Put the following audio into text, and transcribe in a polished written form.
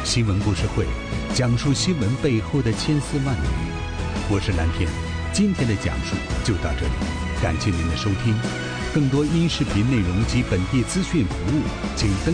新闻故事会，讲述新闻背后的千丝万缕。我是蓝天，今天的讲述就到这里，感谢您的收听。更多音视频内容及本地资讯服务，请登